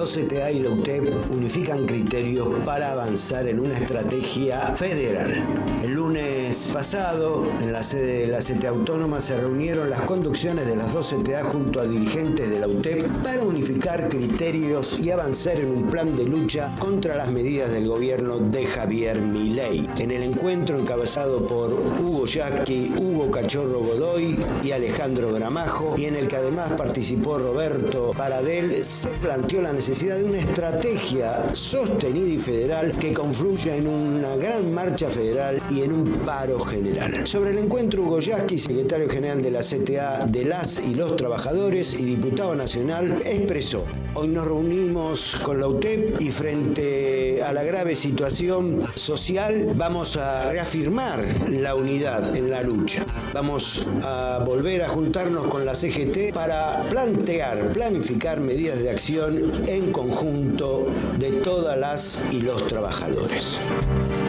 dos CTA y la UTEP unifican criterios para avanzar en una estrategia federal. El lunes pasado, en la sede de la CTA Autónoma, se reunieron las conducciones de las dos CTA junto a dirigentes de la UTEP para unificar criterios y avanzar en un plan de lucha contra las medidas del gobierno de Javier Milei. En el encuentro, encabezado por Hugo Yasky, Hugo Cachorro Godoy y Alejandro Gramajo, y en el que además participó Roberto Paradel, se planteó la necesidad de una estrategia sostenida y federal que confluya en una gran marcha federal y en un paro general. Sobre el encuentro, Hugo Yasky, secretario general de la CTA de las y los trabajadores y diputado nacional, expresó: hoy nos reunimos con la UTEP y frente a la grave situación social vamos a reafirmar la unidad en la lucha. Vamos a volver a juntarnos con la CGT para planificar medidas de acción en conjunto de todas las y los trabajadores.